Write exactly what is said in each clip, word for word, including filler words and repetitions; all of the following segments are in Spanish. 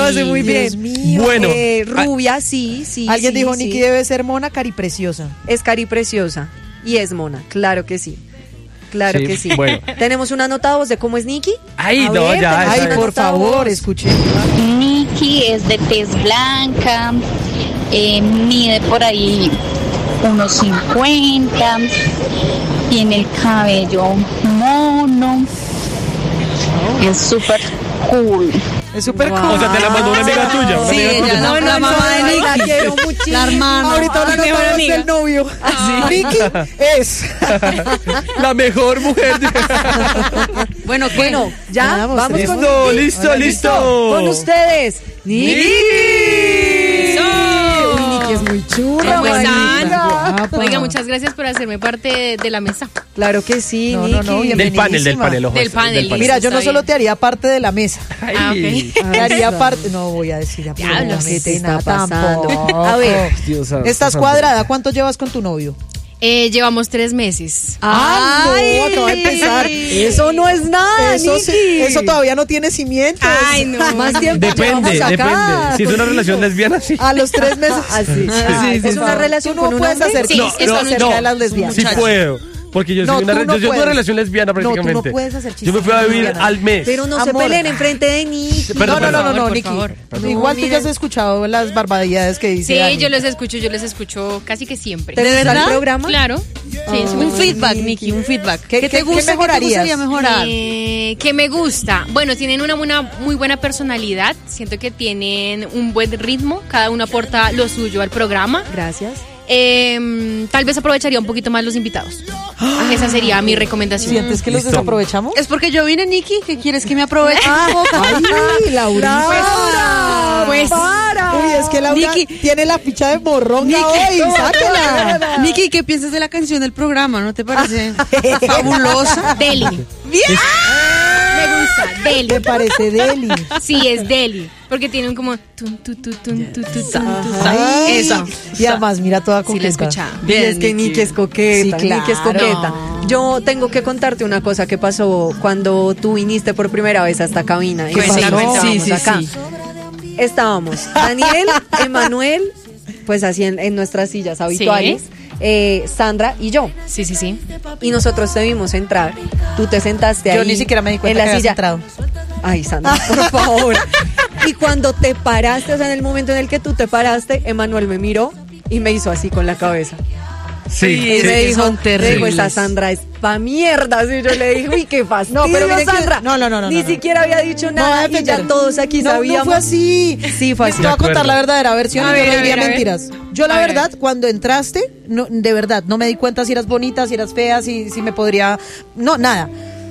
pasé muy Dios bien. mío. Bueno. Eh, rubia, sí, sí. Alguien sí, dijo, sí. Nikki debe ser mona, caripreciosa. Es caripreciosa y es mona, claro que sí. Claro Sí, que sí. bueno. ¿Tenemos una nota voz de cómo es Nikki? Ay, A no, ver, ya. tenemos Ay, una por nota favor, voz. escuché. Nikki es de tez blanca, eh, mide por ahí unos cincuenta, tiene el cabello mono, es súper cool. Es súper Wow. cool. O sea, te la mandó una amiga tuya. Una Sí, amiga tuya. ella, la, la mamá de Nikki. La quiero muchísimo. La hermana. Ahorita la hablando mejor todos amiga. del novio. Nikki es. La mejor mujer. de- Bueno, ¿qué? Bueno, ya, Vamos, vamos listo, con listo, Nikki. listo, listo. Con ustedes, Nikki. Nikki. Uy, Nikki es muy chula. ¿Cómo están? Guapa. Oiga, muchas gracias por hacerme parte de la mesa. Claro que sí, No, Nikki. no, no, Del bienvenidísima. panel, del panel, ojo. Del panel, Mira, yo no Está solo bien. te haría parte de la mesa. Ay. Ah, ok. Te haría parte. No voy a decir Diablos, ¿qué te absolutamente está nada pasando? tampoco. A ver, Dios santo, Estás santo. cuadrada. ¿Cuánto llevas con tu novio? Eh, llevamos tres meses. Ah, no, Ay, acaba de empezar. Eso no es nada, Eso, Nikki. sí- eso todavía no tiene cimientos. Ay, no. Más tiempo Depende, llevamos acá. depende. Si es una Con relación Nikki. lesbiana, sí. A los tres meses. Así. Sí, sí, ¿Es sí, una sí. relación Tú no con un puedes hombre? hacer Sí, chistes es con un acerca no. de las lesbianas. Sí puedo. Porque yo soy No, una, tú no yo soy una puedes. relación lesbiana No, tú no prácticamente. puedes hacer Yo me chistes fui a vivir lesbianas. al mes. Pero no se Amor. peleen enfrente de Nikki. Perdón, no, no, no, no, perdón, no, por Nikki. favor. Igual tú mira. ya has escuchado las barbaridades que dice Sí, Dani. yo los escucho, yo les escucho casi que siempre. ¿Te gusta el verdad? programa? Claro. Sí, es Un muy feedback, Nikki. Nikki, un feedback. ¿Qué- ¿Qué, qué- te gusta? qué ¿Qué te mejorarías? gustaría mejorar? Eh, que me gusta. Bueno, tienen una, una muy buena personalidad. Siento que tienen un buen ritmo. Cada uno aporta lo suyo al programa. Gracias. Eh, tal vez aprovecharía un poquito más los invitados. Esa sería mi recomendación. ¿Sientes que los Listo. desaprovechamos? Es porque yo vine, Nikki, que quieres que me aproveche. Ay, Laura. Pues, para. Uy, es que Laura Nikki. tiene la ficha de morronga hoy. Sáquela. Nikki, ¿qué piensas de la canción del programa? ¿No te parece fabulosa? Deli. Bien. Me gusta, Deli. Me parece Deli. Sí, es Deli. Porque tienen como. Tun, tu, tu, tun, tu, tu, tun, tu, tun. Ay, Eso. Y además, mira toda Sí, la coqueta. escuchaba. Y es que Nikki es coqueta, Sí, Nikki es claro. coqueta. Yo tengo que contarte una cosa que pasó cuando tú viniste por primera vez a esta cabina. Y ¿Qué nosotros pasó? estábamos Sí, sí, acá. sí. Estábamos Daniel, Emanuel, pues así en, en nuestras sillas habituales, eh, Sandra y yo. Sí, sí, sí. Y nosotros te vimos entrar. Tú te sentaste Yo ahí ni siquiera me di cuenta en la que habías silla. entrado. Ay, Sandra, por favor. Y cuando te paraste, o sea, en el momento en el que tú te paraste, Emanuel me miró y me hizo así con la cabeza. Sí, Y sí. me que dijo, son le dijo, terribles. esa Sandra es pa' mierda. Así yo le dije, uy, qué fastidio, No, pero miren que- Sandra. no, no, no, no, Ni no, no. siquiera había dicho nada voy a y ya defender. todos aquí No, sabíamos. No fue así. Sí, fue así. Te voy a contar acuerdo. la verdadera versión A y ver, no a le diría ver, a ver. mentiras. Yo la A ver. verdad, cuando entraste, no, de verdad, no me di cuenta si eras bonita, si eras fea, si, si me podría... No, nada.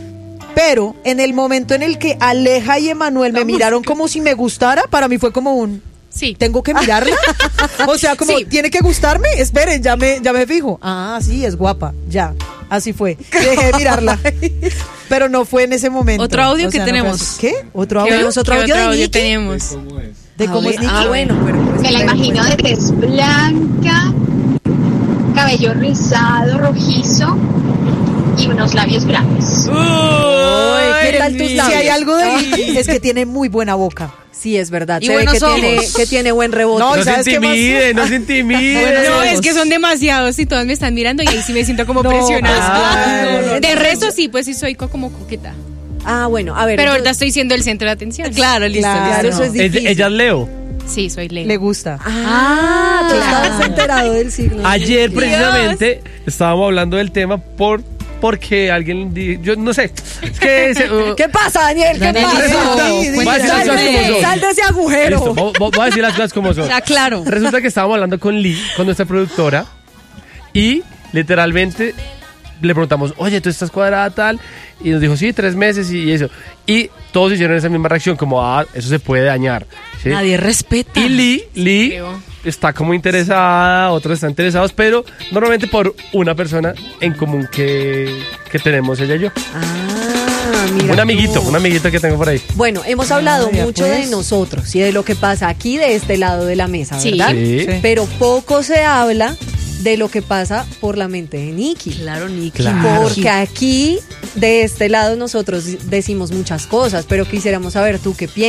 Pero en el momento en el que Aleja y Emanuel me miraron como si me gustara, para mí fue como un... Sí. ¿Tengo que mirarla? O sea, como, Sí. ¿tiene que gustarme? Esperen, ya me, ya me fijo. Ah, sí, es guapa, ya. Así fue. Dejé de mirarla. Pero no fue en ese momento. Otro audio O que sea, no fue tenemos. así. ¿Qué? ¿Otro ¿Qué audio? ¿Tenemos otro qué audio de Nikki? tenemos? ¿De cómo Ah, es Nikki? Ah, bueno, pero... pues, Me la pero, imagino pues, de tez blanca, cabello rizado, rojizo y unos labios grandes. Uy, ¿qué tal tus Si labios? hay algo de Nikki es que tiene muy buena boca. Sí, es verdad. Y Se ve buenos que tiene, ojos. que tiene buen rebote. No, No se ¿sabes qué más? intimide, no se intimide. No, es que son demasiados y todos me están mirando y ahí sí me siento como No, presionada. pues, no, no, de no. resto sí, pues sí soy co- como coqueta. Ah, bueno, a ver. Pero yo- ahorita estoy siendo el centro de atención. Claro, listo. Claro, listo. eso es Es- difícil. ella es Leo. Sí, soy Leo. Le gusta. Ah, tú claro. estabas enterado del signo. Ayer precisamente estábamos hablando del tema por porque alguien di- yo no sé, es que se- uh, ¿Qué pasa, Daniel? ¿Qué Daniel, pasa? eso, Sí, voy a decir las Sal cosas como de, son. sal de ese agujero. Listo, vo- vo- voy a decir las cosas como son. Ya, claro. Resulta que estábamos hablando con Lee, con nuestra productora, y literalmente le preguntamos, oye, ¿tú estás cuadrada tal? Y nos dijo, sí, tres meses y eso. Y todos hicieron esa misma reacción, como, ah, eso se puede dañar. ¿sí? Nadie respeta. Y Lee, Lee creo. está como interesada, otros están interesados, pero normalmente por una persona en común que, que tenemos ella y yo. Ah, mira. Un amiguito, tú. un amiguito que tengo por ahí. Bueno, hemos hablado Ah, ya mucho pues. de nosotros y de lo que pasa aquí de este lado de la mesa, Sí. ¿verdad? Sí. Sí. Pero poco se habla de lo que pasa por la mente de Nikki. Claro, Nikki. Claro. Porque aquí, de este lado, nosotros decimos muchas cosas, pero quisiéramos saber tú qué piensas.